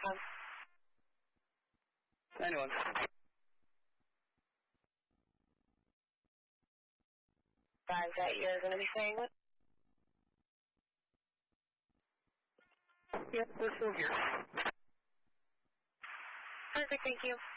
91. Is that you're going to be staying with? Yep, we're still here. Perfect, thank you.